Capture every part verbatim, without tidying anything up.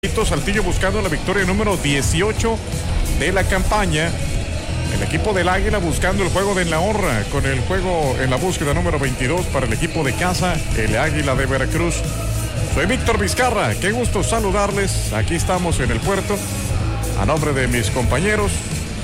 Saltillo buscando la victoria número dieciocho de la campaña. El equipo del Águila buscando el juego de en la honra con el juego en la búsqueda número veintidós para el equipo de casa, el Águila de Veracruz. Soy Víctor Vizcarra, qué gusto saludarles. Aquí estamos en el puerto. A nombre de mis compañeros,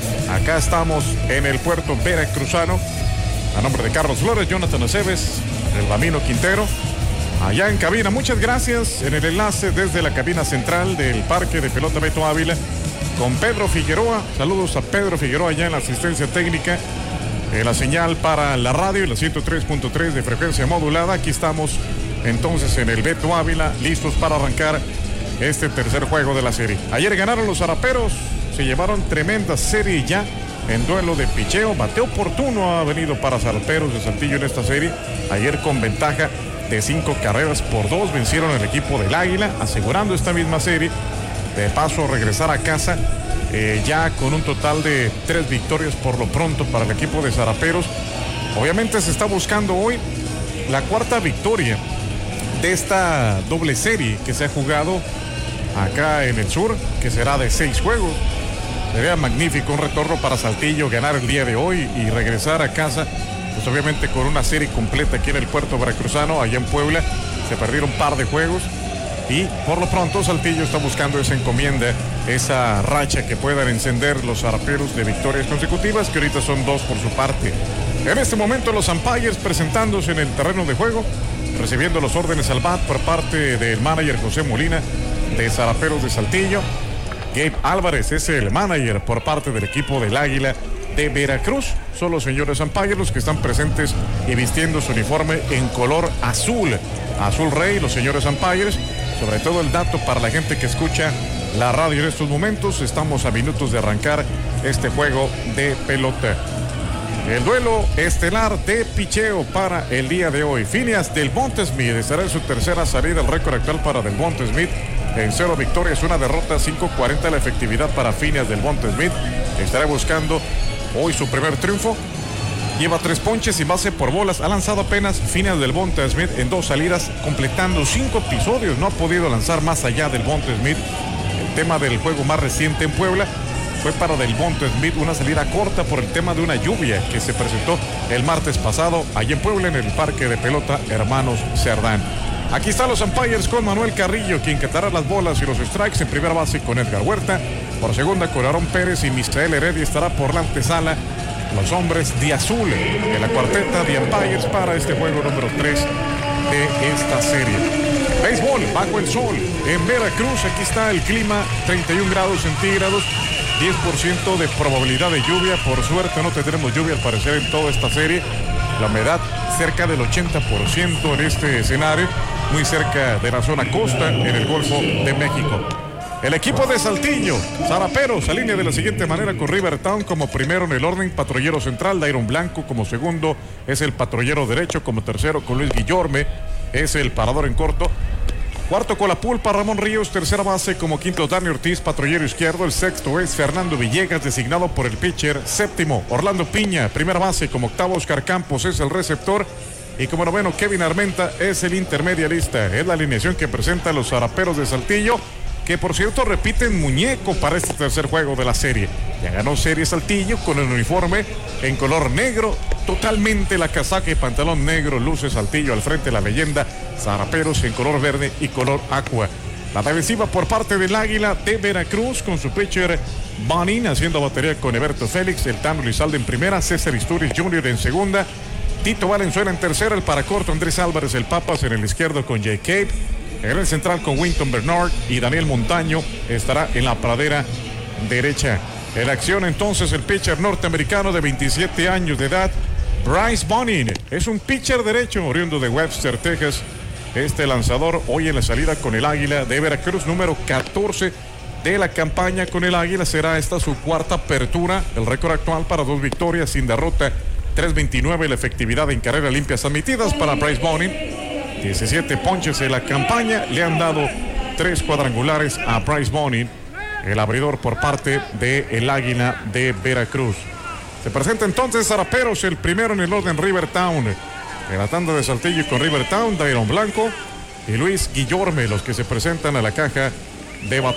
acá estamos en el puerto veracruzano. A nombre de Carlos Flores, Jonathan Aceves, el Ramiro Quintero. Allá en cabina, muchas gracias en el enlace desde la cabina central del Parque de Pelota Beto Ávila con Pedro Figueroa. Saludos a Pedro Figueroa allá en la asistencia técnica, en la señal para la radio y la ciento tres punto tres de frecuencia modulada. Aquí estamos entonces en el Beto Ávila, listos para arrancar este tercer juego de la serie. Ayer ganaron los Zaraperos, se llevaron tremenda serie ya en duelo de picheo. Bateo oportuno ha venido para Zaraperos de Saltillo en esta serie. Ayer con ventaja de cinco carreras por dos vencieron el equipo del Águila, asegurando esta misma serie. De paso, regresar a casa eh, ya con un total de tres victorias por lo pronto para el equipo de Zaraperos. Obviamente se está buscando hoy la cuarta victoria de esta doble serie que se ha jugado acá en el sur, que será de seis juegos. Sería magnífico un retorno para Saltillo, ganar el día de hoy y regresar a casa, pues obviamente con una serie completa aquí en el puerto veracruzano. Allá en Puebla se perdieron un par de juegos y por lo pronto Saltillo está buscando esa encomienda, esa racha que puedan encender los Zaraperos de victorias consecutivas, que ahorita son dos por su parte. En este momento los umpires presentándose en el terreno de juego, recibiendo los órdenes al bat por parte del manager José Molina de Zaraperos de Saltillo. Gabe Álvarez es el manager por parte del equipo del Águila de Veracruz. Son los señores umpires los que están presentes y vistiendo su uniforme en color azul, azul rey, los señores umpires. Sobre todo el dato para la gente que escucha la radio en estos momentos, estamos a minutos de arrancar este juego de pelota. El duelo estelar de picheo para el día de hoy. Phineas Del Monte Smith estará en su tercera salida. El récord actual para Del Monte Smith en cero victorias, una derrota, cinco cuarenta la efectividad para Phineas Del Monte Smith. Estará buscando hoy su primer triunfo. Lleva tres ponches y base por bolas. Ha lanzado apenas Phineas Del Monte Smith en dos salidas, completando cinco episodios. No ha podido lanzar más allá Del Monte Smith. El tema del juego más reciente en Puebla fue para Del Monte Smith una salida corta por el tema de una lluvia que se presentó el martes pasado allí en Puebla en el Parque de Pelota Hermanos Cerdán. Aquí están los umpires con Manuel Carrillo, quien catará las bolas y los strikes. En primera base con Edgar Huerta, por segunda con Aarón Pérez y Misael Heredia estará por la antesala. Los hombres de azul de la cuarteta de umpires para este juego número tres de esta serie. Béisbol bajo el sol en Veracruz. Aquí está el clima, treinta y un grados centígrados, diez por ciento de probabilidad de lluvia. Por suerte no tendremos lluvia al parecer en toda esta serie. La humedad cerca del ochenta por ciento en este escenario, muy cerca de la zona costa en el Golfo de México. El equipo de Saltillo, Zaraperos, alinea de la siguiente manera con Rivertown como primero en el orden, patrullero central, Dairon Blanco como segundo, es el patrullero derecho, como tercero con Luis Guillorme, es el parador en corto. Cuarto Colapulpa, Ramón Ríos, tercera base como quinto Dani Ortiz, patrullero izquierdo. El sexto es Fernando Villegas, designado por el pitcher. Séptimo, Orlando Piña, primera base como octavo. Oscar Campos es el receptor. Y como noveno, Kevin Armenta es el intermedialista. Es la alineación que presentan los Zaraperos de Saltillo, que por cierto repiten muñeco para este tercer juego de la serie. Ya ganó serie Saltillo con el uniforme en color negro, totalmente la casaca y pantalón negro, luce Saltillo al frente, la leyenda. Zaraperos en color verde y color aqua. La defensiva por parte del Águila de Veracruz con su pitcher Bonin haciendo batería con Eberto Félix, el Tano Lizalde en primera, César Isturiz junior en segunda, Tito Valenzuela en tercera, el paracorto Andrés Álvarez el Papas en el izquierdo con Jay Cape. En el central con Winton Bernard y Daniel Montaño estará en la pradera derecha. En acción entonces el pitcher norteamericano de veintisiete años de edad, Bryce Bonin. Es un pitcher derecho oriundo de Webster, Texas. Este lanzador hoy en la salida con el Águila de Veracruz, número catorce de la campaña con el Águila. Será esta su cuarta apertura. El récord actual para dos victorias sin derrota, tres veintinueve la efectividad en carreras limpias admitidas para Bryce Bonin. diecisiete ponches en la campaña, le han dado tres cuadrangulares a Bryce Bonin, el abridor por parte del Águila de Veracruz. Se presenta entonces Zaraperos, el primero en el orden Rivertown. En la tanda de Saltillo con Rivertown, Dairon Blanco y Luis Guillorme, los que se presentan a la caja de bateo.